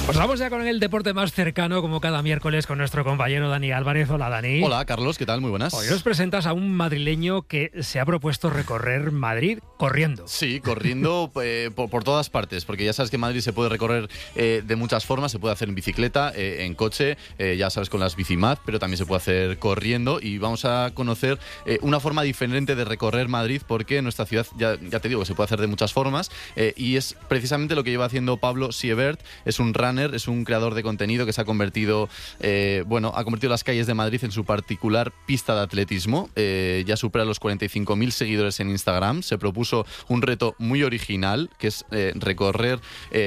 Pues vamos ya con el deporte más cercano, como cada miércoles, con nuestro compañero Dani Álvarez. Hola, Dani. Hola, Carlos, ¿qué tal? Muy buenas. Hoy nos presentas a un madrileño que se ha propuesto recorrer Madrid corriendo. Sí, corriendo por todas partes, porque ya sabes que Madrid se puede recorrer de muchas formas. Se puede hacer en bicicleta, en coche, ya sabes, con las Bicimad, pero también se puede hacer corriendo. Y vamos a conocer una forma diferente de recorrer Madrid, porque en nuestra ciudad, ya te digo, que se puede hacer de muchas formas. Y es precisamente lo que lleva haciendo Pablo Siebert. Es un runner, es un creador de contenido que se ha convertido, ha convertido las calles de Madrid en su particular pista de atletismo. Ya supera los 45.000 seguidores en Instagram. Se propuso un reto muy original, que es recorrer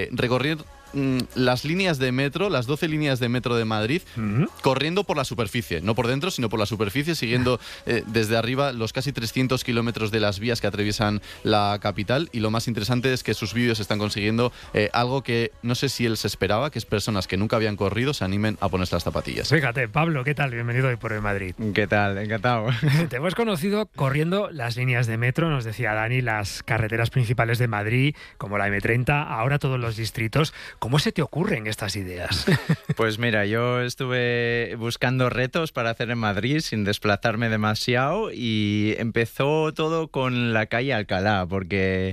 las líneas de metro, las 12 líneas de metro de Madrid, corriendo por la superficie, no por dentro, sino por la superficie, siguiendo desde arriba los casi 300 kilómetros de las vías que atraviesan la capital. Y lo más interesante es que sus vídeos están consiguiendo algo que no sé si él se esperaba, que es personas que nunca habían corrido se animen a ponerse las zapatillas. Fíjate, Pablo, ¿qué tal? Bienvenido hoy por el Madrid. ¿Qué tal? Encantado. Te hemos conocido corriendo las líneas de metro, nos decía Dani, las carreteras principales de Madrid, como la M30, ahora todos los distritos. ¿Cómo se te ocurren estas ideas? Pues mira, yo estuve buscando retos para hacer en Madrid sin desplazarme demasiado y empezó todo con la calle Alcalá, porque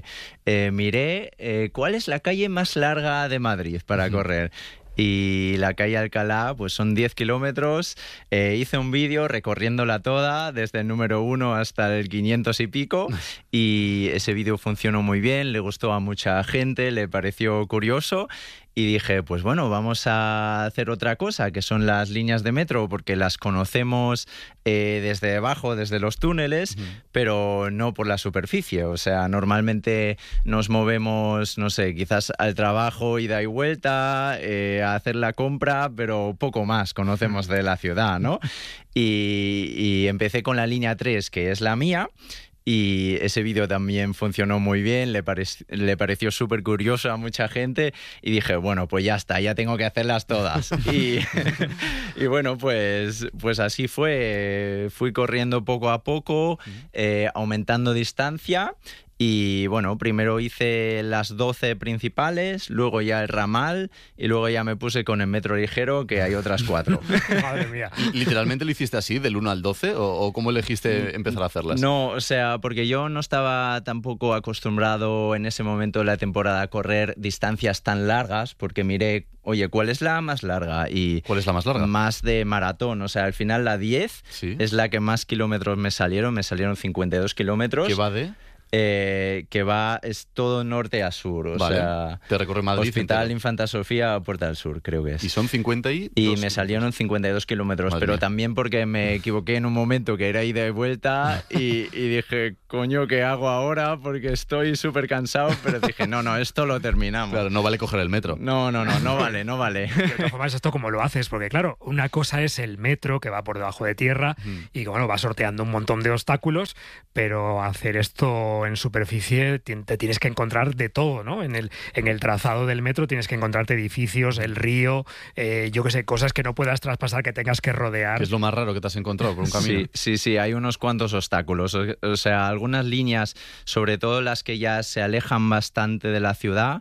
miré cuál es la calle más larga de Madrid para correr. Y la calle Alcalá, pues son 10 kilómetros. Hice un vídeo recorriéndola toda, desde el número 1 hasta el 500 y pico. Y ese vídeo funcionó muy bien, le gustó a mucha gente, le pareció curioso. Y dije, pues bueno, vamos a hacer otra cosa, que son las líneas de metro, porque las conocemos desde debajo, desde los túneles, pero no por la superficie. O sea, normalmente nos movemos, no sé, quizás al trabajo, ida y vuelta, a hacer la compra, pero poco más conocemos de la ciudad, ¿no? Y empecé con la línea 3, que es la mía. Y ese vídeo también funcionó muy bien, le pareció súper curioso a mucha gente y dije, bueno, pues ya está, ya tengo que hacerlas todas. y bueno, pues así fue, fui corriendo poco a poco, aumentando distancia. Y bueno, primero hice las 12 principales, luego ya el ramal y luego ya me puse con el metro ligero, que hay otras 4. Madre mía. ¿Literalmente lo hiciste así, del 1 al 12? ¿O cómo elegiste empezar a hacerlas? No, o sea, porque yo no estaba tampoco acostumbrado en ese momento de la temporada a correr distancias tan largas, porque miré, oye, ¿cuál es la más larga? Y ¿cuál es la más larga? Más de maratón, o sea, al final la 10 es la que más kilómetros me salieron 52 kilómetros. ¿Qué va de...? Es todo norte a sur, o vale. sea, te recorre Madrid Hospital entero. Infanta Sofía, Puerta del Sur, creo que es. ¿Y son 52? Y me salieron 52 kilómetros, Madre pero mía. también porque me equivoqué en un momento que era ida y vuelta y dije, coño, ¿qué hago ahora? Porque estoy súper cansado, pero dije, no, esto lo terminamos. Claro, no vale coger el metro. No vale. De todas formas, ¿esto cómo lo haces? Porque claro, una cosa es el metro que va por debajo de tierra y bueno, va sorteando un montón de obstáculos, pero hacer esto en superficie te tienes que encontrar de todo, ¿no? En el trazado del metro tienes que encontrarte edificios, el río, yo qué sé, cosas que no puedas traspasar, que tengas que rodear. ¿Qué es lo más raro que te has encontrado por un camino? Sí, hay unos cuantos obstáculos. O sea, algunas líneas, sobre todo las que ya se alejan bastante de la ciudad,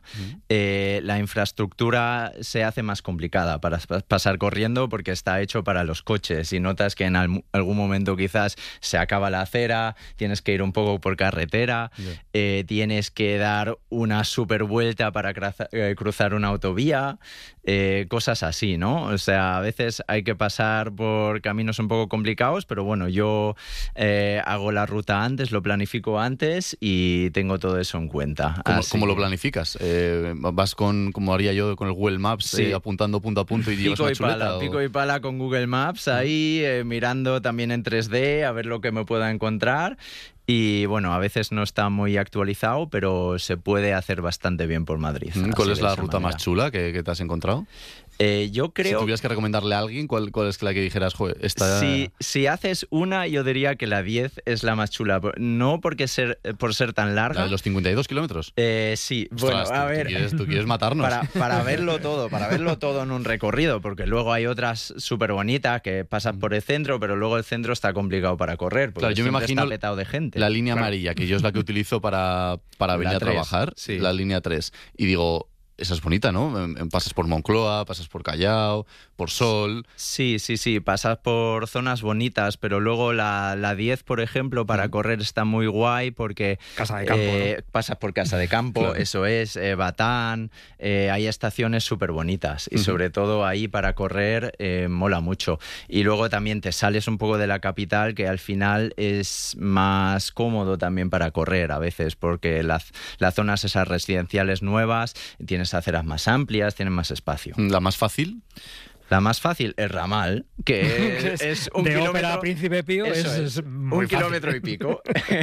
la infraestructura se hace más complicada para pasar corriendo porque está hecho para los coches y notas que en algún momento quizás se acaba la acera, tienes que ir un poco por carretera, tienes que dar una super vuelta para cruzar una autovía, cosas así, ¿no? O sea, a veces hay que pasar por caminos un poco complicados, pero bueno, yo hago la ruta antes, lo planifico antes y tengo todo eso en cuenta. ¿Cómo lo planificas? ¿Vas como haría yo con el Google Maps, apuntando punto a punto y llevas una chuleta? Pico y pala con Google Maps ahí, mirando también en 3D a ver lo que me pueda encontrar. Y bueno, a veces no está muy actualizado, pero se puede hacer bastante bien por Madrid. ¿Cuál es la ruta más chula que te has encontrado? Yo creo... Si tuvieras que recomendarle a alguien, ¿cuál es la que dijeras, joder, esta... Si haces una, yo diría que la 10 es la más chula. No por ser tan larga. ¿La de los 52 kilómetros? Sí. Ostras, bueno, a ver... Tú quieres matarnos. Para verlo todo en un recorrido, porque luego hay otras súper bonitas que pasan por el centro, pero luego el centro está complicado para correr, porque claro, yo me imagino está petado de gente. La línea amarilla, que yo es la que utilizo para venir a trabajar, la línea 3. Y digo... esa es bonita, ¿no? Pasas por Moncloa, pasas por Callao, por Sol. Sí, pasas por zonas bonitas, pero luego la 10, por ejemplo, para correr está muy guay porque Casa de Campo, ¿no? Pasas por Casa de Campo, claro. Eso es, Batán, hay estaciones súper bonitas y sobre todo ahí para correr mola mucho. Y luego también te sales un poco de la capital, que al final es más cómodo también para correr a veces, porque las zonas esas residenciales nuevas tienes aceras más amplias, tienen más espacio. ¿La más fácil? La más fácil es Ramal, que es un de kilómetro. Ópera Príncipe Pío es muy un fácil. kilómetro y pico.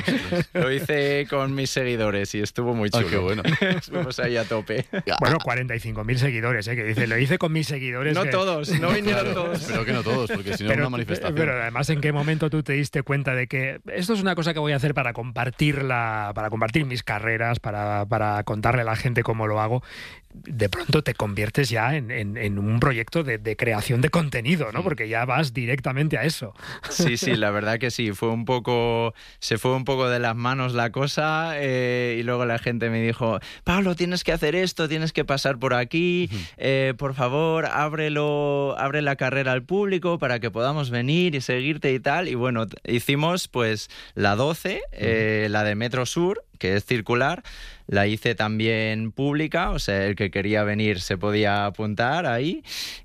Lo hice con mis seguidores y estuvo muy chulo. Qué bueno. Fuimos ahí a tope. Bueno, 45.000 seguidores, que dice, lo hice con mis seguidores. No que... todos, no vinieron todos. Espero que no todos, porque si no es una manifestación. Pero además, ¿en qué momento tú te diste cuenta de que esto es una cosa que voy a hacer para compartir mis carreras, para contarle a la gente cómo lo hago? De pronto te conviertes ya en un proyecto de creación de contenido, ¿no? Porque ya vas directamente a eso. Sí, la verdad que sí. Se fue un poco de las manos la cosa y luego la gente me dijo, Pablo, tienes que hacer esto, tienes que pasar por aquí, por favor, abre la carrera al público para que podamos venir y seguirte y tal. Y bueno, hicimos pues la 12, la de Metro Sur, que es circular. La hice también pública, o sea, el que quería venir se podía apuntar ahí.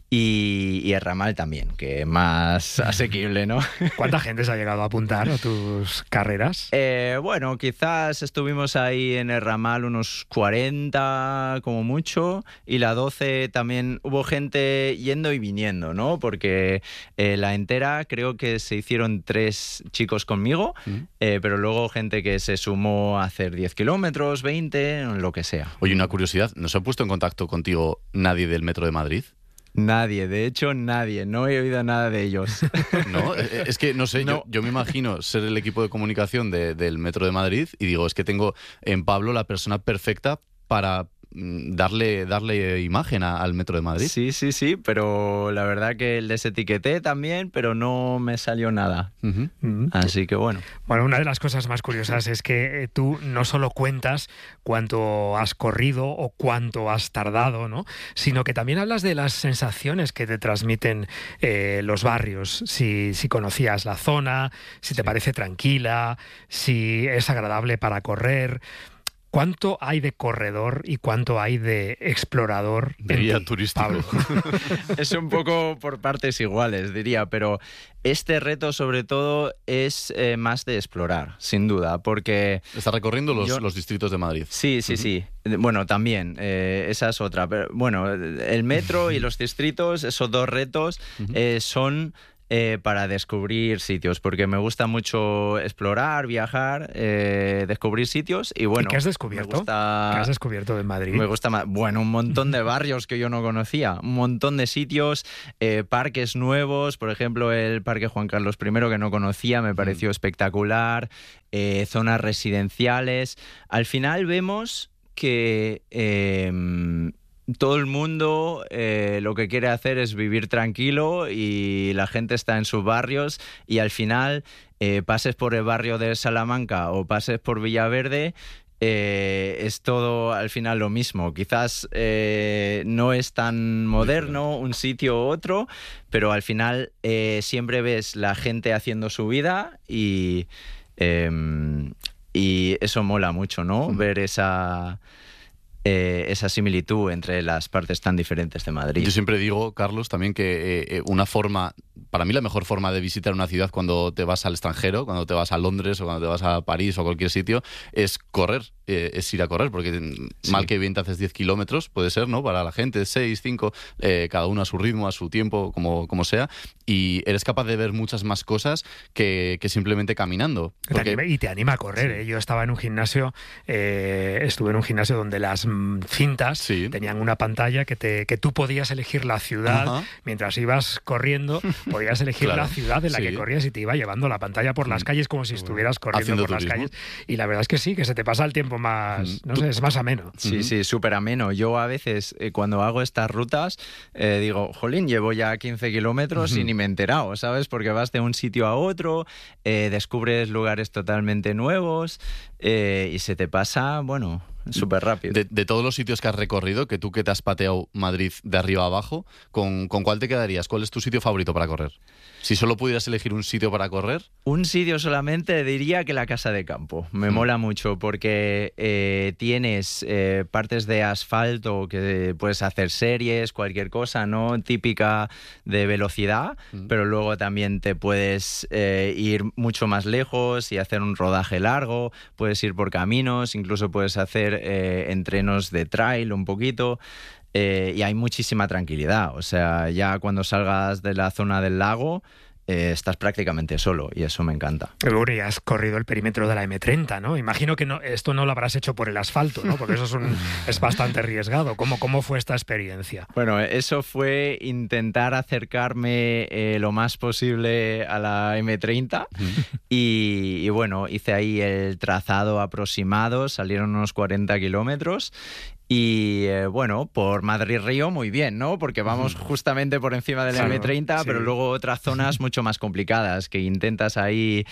Y el Ramal también, que es más asequible, ¿no? ¿Cuánta gente se ha llegado a apuntar a tus carreras? Bueno, quizás estuvimos ahí en el Ramal unos 40 como mucho, y la 12 también hubo gente yendo y viniendo, ¿no? Porque la entera creo que se hicieron 3 chicos conmigo, pero luego gente que se sumó a hacer 10 kilómetros, 20, lo que sea. Oye, una curiosidad, ¿no se ha puesto en contacto contigo nadie del Metro de Madrid? Nadie, de hecho nadie, no he oído nada de ellos. No, es que no sé, no. Yo me imagino ser el equipo de comunicación del Metro de Madrid y digo, es que tengo en Pablo la persona perfecta para darle imagen al Metro de Madrid. Sí, pero la verdad que les etiqueté también, pero no me salió nada. Así que bueno. Bueno, una de las cosas más curiosas es que tú no solo cuentas cuánto has corrido o cuánto has tardado, ¿no? Sino que también hablas de las sensaciones que te transmiten los barrios, si conocías la zona, si te parece tranquila, si es agradable para correr. ¿Cuánto hay de corredor y cuánto hay de explorador? De guía turístico. Pablo? Es un poco por partes iguales, diría, pero este reto sobre todo es más de explorar, sin duda, porque... Está recorriendo los distritos de Madrid. Sí. Bueno, también, esa es otra. Pero, bueno, el metro y los distritos, esos 2 retos son... para descubrir sitios, porque me gusta mucho explorar, viajar, descubrir sitios y bueno... ¿Y qué has descubierto? ¿Qué has descubierto de Madrid? Me gusta más, bueno, un montón de barrios que yo no conocía, un montón de sitios, parques nuevos, por ejemplo el Parque Juan Carlos I que no conocía, me pareció espectacular, zonas residenciales. Al final vemos que... todo el mundo lo que quiere hacer es vivir tranquilo y la gente está en sus barrios y al final pases por el barrio de Salamanca o pases por Villaverde, es todo al final lo mismo. Quizás no es tan moderno un sitio u otro, pero al final siempre ves la gente haciendo su vida y eso mola mucho, ¿no? Ver esa similitud entre las partes tan diferentes de Madrid. Yo siempre digo, Carlos, también que para mí la mejor forma de visitar una ciudad cuando te vas al extranjero, cuando te vas a Londres o cuando te vas a París o a cualquier sitio, es correr, es ir a correr, porque mal que bien te haces 10 kilómetros, puede ser, ¿no? Para la gente, 6, 5, cada uno a su ritmo, a su tiempo, como sea, y eres capaz de ver muchas más cosas que simplemente caminando. Y te anima a correr, Yo estaba en un gimnasio, estuve en un gimnasio donde las cintas tenían una pantalla que tú podías elegir la ciudad. Mientras ibas corriendo, podías elegir la ciudad en la que corrías y te iba llevando la pantalla por las calles como si estuvieras corriendo por las calles. Y la verdad es que sí, que se te pasa el tiempo más, no sé, es más ameno. Sí, súper ameno. Yo a veces cuando hago estas rutas digo, jolín, llevo ya 15 kilómetros y ni me he enterado, ¿sabes? Porque vas de un sitio a otro, descubres lugares totalmente nuevos y se te pasa, bueno... súper rápido. De todos los sitios que has recorrido, que tú que te has pateado Madrid de arriba a abajo, ¿con cuál te quedarías? ¿Cuál es tu sitio favorito para correr? Si solo pudieras elegir un sitio para correr. Un sitio solamente diría que la Casa de Campo. Me mola mucho porque tienes partes de asfalto que puedes hacer series, cualquier cosa, ¿no? Típica de velocidad, pero luego también te puedes ir mucho más lejos y hacer un rodaje largo, puedes ir por caminos, incluso puedes hacer entrenos de trail un poquito. Y hay muchísima tranquilidad. O sea, ya cuando salgas de la zona del lago, estás prácticamente solo y eso me encanta. Bueno, y has corrido el perímetro de la M30, ¿no? Imagino que esto no lo habrás hecho por el asfalto, ¿no? Porque eso es bastante arriesgado. ¿Cómo fue esta experiencia? Bueno, eso fue intentar acercarme lo más posible a la M30 y bueno, hice ahí el trazado aproximado, salieron unos 40 kilómetros. Y bueno, por Madrid-Río muy bien, ¿no? Porque vamos justamente por encima de la M30, pero luego otras zonas mucho más complicadas, que intentas ahí,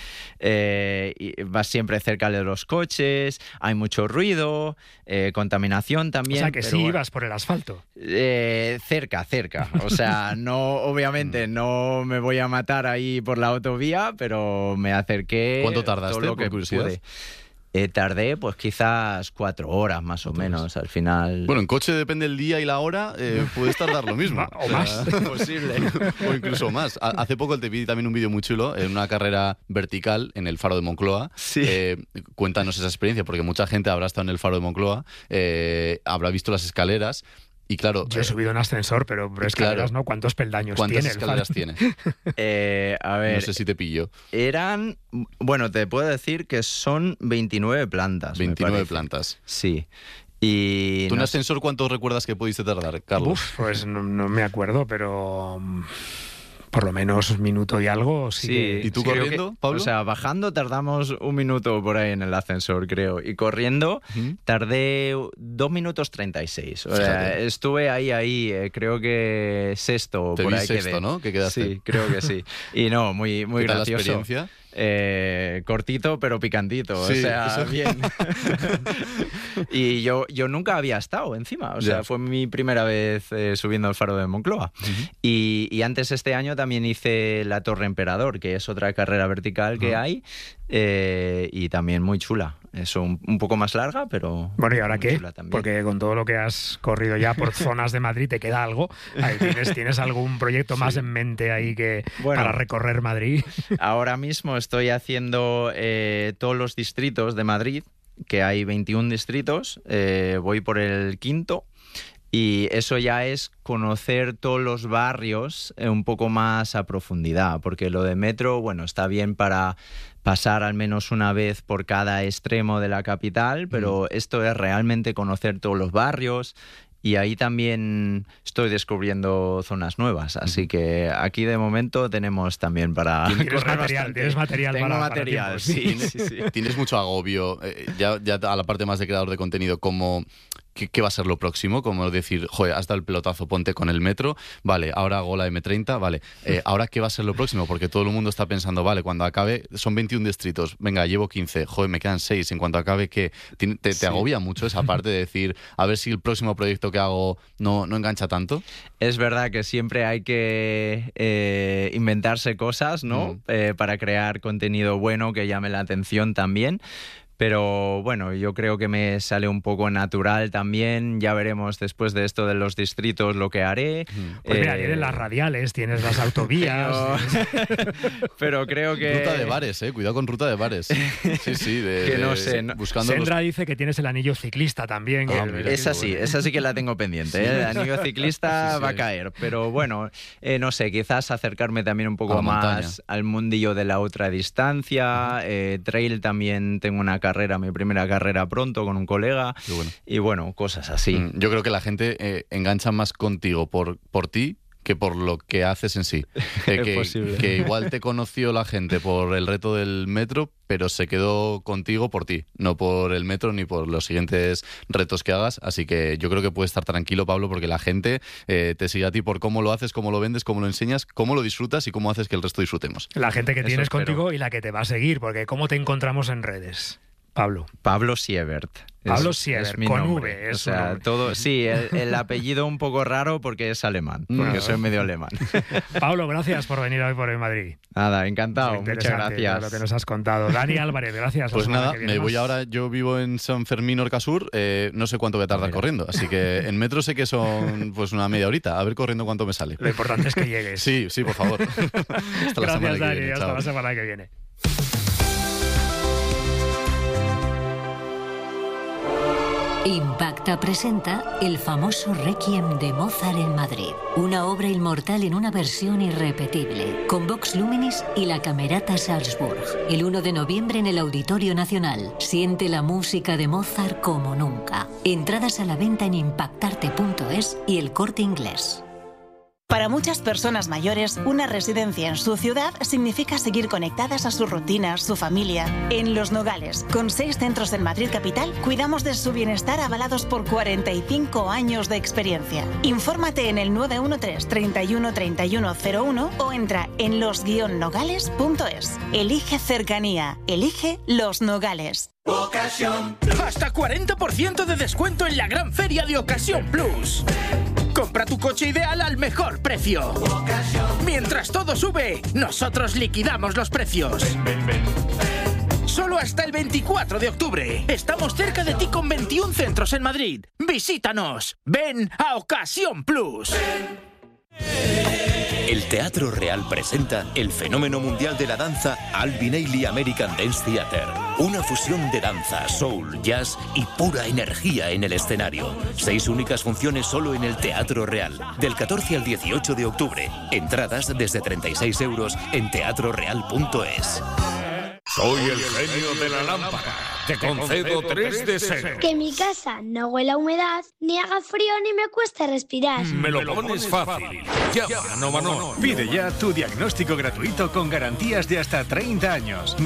vas siempre cerca de los coches, hay mucho ruido, contaminación también. O sea, que sí ibas por el asfalto. Cerca. O sea, no, obviamente no me voy a matar ahí por la autovía, pero me acerqué. ¿Cuánto tardaste, todo lo que por curiosidad? pude. Tardé pues quizás 4 horas más o menos al final. Bueno, en coche depende el día y la hora, puedes tardar lo mismo. O más. Posible. O incluso más. Hace poco te vi también un vídeo muy chulo en una carrera vertical en el Faro de Moncloa. Sí. Cuéntanos esa experiencia, porque mucha gente habrá estado en el Faro de Moncloa, habrá visto las escaleras. Y claro, yo he subido en ascensor, pero escaleras, claro, ¿no? ¿Cuántos peldaños ¿cuántas tiene? escaleras tiene? A ver, No sé si te pillo. eran, bueno, te puedo decir que son 29 plantas. 29 plantas. Sí. Y ¿Tú en no ascensor cuánto recuerdas que pudiste tardar, Carlos? Pues no me acuerdo, pero por lo menos un minuto y algo. Sí. ¿Y tú creo corriendo, Pablo? O sea, bajando tardamos 1 minuto por ahí en el ascensor, creo. Y corriendo tardé 2 minutos 36. O sea, estuve ahí, creo que sexto. Te por vi ahí sexto, quedé. ¿no? Que quedaste. Sí, creo que sí. Y no, muy ¿Qué tal gracioso. la experiencia? Cortito pero picantito, Sí, o sea, eso. bien. Y yo nunca había estado encima, o sea, fue mi primera vez subiendo al Faro de Moncloa. Y antes este año también hice la Torre Emperador, que es otra carrera vertical que hay, y también muy chula. Eso un poco más larga, pero bueno, ¿y ahora qué? chula también. Porque con todo lo que has corrido ya por zonas de Madrid, ¿te queda algo? Ahí ¿Tienes algún proyecto más en mente ahí para recorrer Madrid? Ahora mismo estoy haciendo todos los distritos de Madrid, que hay 21 distritos, voy por el 5º. Y eso ya es conocer todos los barrios un poco más a profundidad, porque lo de metro, bueno, está bien para pasar al menos una vez por cada extremo de la capital, pero esto es realmente conocer todos los barrios. Y ahí también estoy descubriendo zonas nuevas, así que aquí de momento tenemos también para correr bastante. ¿Tienes material? Tengo para material, tiempo, sí. ¿Tienes mucho agobio, ya a la parte más de creador de contenido, como ¿qué va a ser lo próximo? Como decir, joder, has dado el pelotazo, ponte con el metro, vale, ahora hago la M30, vale, ahora ¿qué va a ser lo próximo? Porque todo el mundo está pensando, vale, cuando acabe, son 21 distritos, venga, llevo 15, joder, me quedan 6, en cuanto acabe, ¿qué? ¿Te agobia mucho esa parte de decir, a ver si el próximo proyecto que hago no engancha tanto? Es verdad que siempre hay que inventarse cosas, ¿no? Para crear contenido bueno que llame la atención también. Pero bueno, yo creo que me sale un poco natural también. Ya veremos después de esto de los distritos lo que haré. Pues mira, tienes las radiales, tienes las autovías. Pero creo que... Ruta de bares, cuidado con ruta de bares. Sí, que no sé. Buscando Sendra dice que tienes el anillo ciclista también. Esa sí que la tengo pendiente. El anillo ciclista va a caer. Pero bueno, no sé, quizás acercarme también un poco más al mundillo de la ultradistancia. Trail también tengo mi primera carrera pronto con un colega. Bueno. Y bueno, cosas así. Yo creo que la gente engancha más contigo por ti que por lo que haces en sí. Que igual te conoció la gente por el reto del metro, pero se quedó contigo por ti, no por el metro ni por los siguientes retos que hagas. Así que yo creo que puedes estar tranquilo, Pablo, porque la gente te sigue a ti por cómo lo haces, cómo lo vendes, cómo lo enseñas, cómo lo disfrutas y cómo haces que el resto disfrutemos. La gente que Eso tienes espero. contigo y la que te va a seguir, porque ¿cómo te encontramos en redes, Pablo? Pablo Siebert. Pablo Sieber, mi con nombre. V. O sea, todo, sí, el apellido un poco raro porque es alemán, porque soy medio alemán. Pablo, gracias por venir hoy por el Madrid. Nada, encantado, muchas gracias. Lo que nos has contado. Dani Álvarez, gracias. Pues nada, me voy ahora, yo vivo en San Fermín, Orcasur, no sé cuánto voy a tardar corriendo, así que en metro sé que son pues una media horita, a ver corriendo cuánto me sale. Lo importante es que llegues. Sí, por favor. Hasta la semana que viene. Hasta la semana que viene. Impacta presenta el famoso Requiem de Mozart en Madrid, una obra inmortal en una versión irrepetible, con Vox Luminis y la Camerata Salzburg. El 1 de noviembre en el Auditorio Nacional. Siente la música de Mozart como nunca. Entradas a la venta en impactarte.es y El Corte Inglés. Para muchas personas mayores, una residencia en su ciudad significa seguir conectadas a sus rutinas, su familia. En Los Nogales, con 6 centros en Madrid capital, cuidamos de su bienestar avalados por 45 años de experiencia. Infórmate en el 913 31 3101 o entra en los-nogales.es. Elige cercanía. Elige Los Nogales. Ocasión. Hasta 40% de descuento en la gran feria de Ocasión Plus. Compra tu coche ideal al mejor precio. Mientras todo sube, nosotros liquidamos los precios. Solo hasta el 24 de octubre. Estamos cerca de ti con 21 centros en Madrid. Visítanos. Ven a Ocasión Plus. El Teatro Real presenta el fenómeno mundial de la danza Alvin Ailey American Dance Theater. Una fusión de danza, soul, jazz y pura energía en el escenario. 6 únicas funciones solo en el Teatro Real. Del 14 al 18 de octubre. Entradas desde 36 euros en teatroreal.es. Soy el genio de la lámpara. Te concedo 3 deseos. Que mi casa no huela a humedad, ni haga frío ni me cueste respirar. Me lo pones fácil. Llama a Novanor. Pide ya tu diagnóstico gratuito con garantías de hasta 30 años.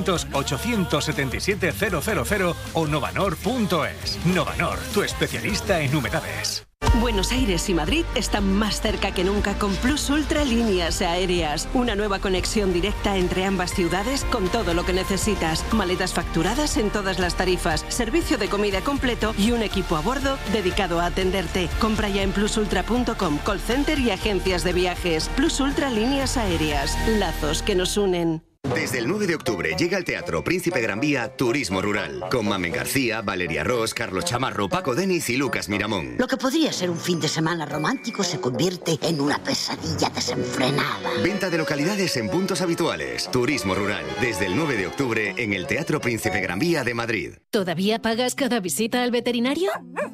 900-877-000 o novanor.es. Novanor, tu especialista en humedades. Buenos Aires y Madrid están más cerca que nunca con Plus Ultra Líneas Aéreas. Una nueva conexión directa entre ambas ciudades con todo lo que necesitas. Maletas facturadas en todas las tarifas, servicio de comida completo y un equipo a bordo dedicado a atenderte. Compra ya en plusultra.com, call center y agencias de viajes. Plus Ultra Líneas Aéreas. Lazos que nos unen. Desde el 9 de octubre llega al Teatro Príncipe Gran Vía Turismo Rural, con Mamen García, Valeria Ross, Carlos Chamarro, Paco Deniz y Lucas Miramón. Lo que podría ser un fin de semana romántico se convierte en una pesadilla desenfrenada. Venta de localidades en puntos habituales. Turismo Rural, desde el 9 de octubre en el Teatro Príncipe Gran Vía de Madrid. ¿Todavía pagas cada visita al veterinario?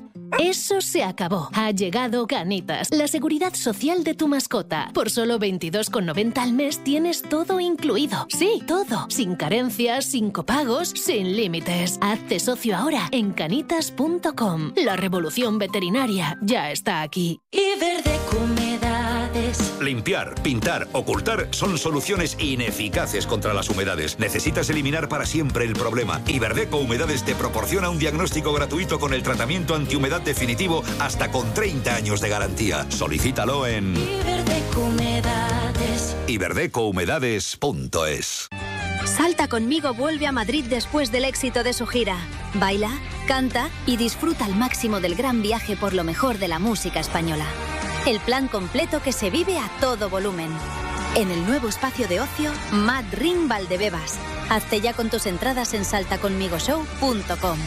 Eso se acabó. Ha llegado Canitas, la seguridad social de tu mascota. Por solo 22,90 al mes tienes todo incluido. Sí, todo. Sin carencias, sin copagos, sin límites. Hazte socio ahora en canitas.com. La revolución veterinaria ya está aquí. Iberdeco Humedades. Limpiar, pintar, ocultar son soluciones ineficaces contra las humedades. Necesitas eliminar para siempre el problema. Iberdeco Humedades te proporciona un diagnóstico gratuito con el tratamiento antihumedad definitivo hasta con 30 años de garantía. Solicítalo en Iberdeco Humedades. iberdecohumedades.es. Salta conmigo vuelve a Madrid después del éxito de su gira. Baila, canta y disfruta al máximo del gran viaje por lo mejor de la música española. El plan completo que se vive a todo volumen. En el nuevo espacio de ocio Mad Ring Valdebebas. Hazte ya con tus entradas en saltaconmigoshow.com.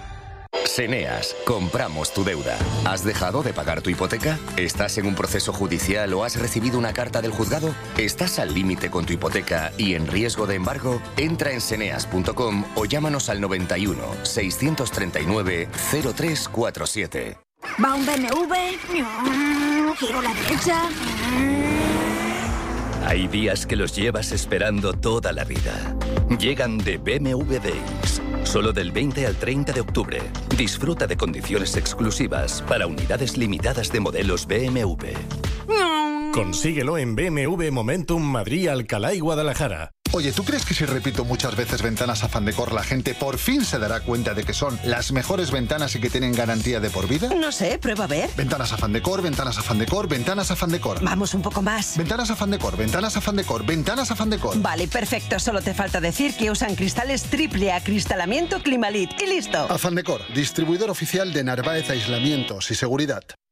Seneas, compramos tu deuda. ¿Has dejado de pagar tu hipoteca? ¿Estás en un proceso judicial o has recibido una carta del juzgado? ¿Estás al límite con tu hipoteca y en riesgo de embargo? Entra en seneas.com o llámanos al 91 639 0347. Va un BMW, giro a la derecha. Hay días que los llevas esperando toda la vida. Llegan de BMW Days. Solo del 20 al 30 de octubre. Disfruta de condiciones exclusivas para unidades limitadas de modelos BMW. Consíguelo en BMW Momentum Madrid, Alcalá y Guadalajara. Oye, ¿tú crees que si repito muchas veces ventanas Afandecor, la gente por fin se dará cuenta de que son las mejores ventanas y que tienen garantía de por vida? No sé, prueba a ver. Ventanas Afandecor, ventanas Afandecor, ventanas Afandecor. Vamos un poco más. Ventanas Afandecor, ventanas Afandecor, ventanas Afandecor. Vale, perfecto. Solo te falta decir que usan cristales triple acristalamiento Climalit. Y listo. Afandecor, distribuidor oficial de Narváez Aislamientos y Seguridad.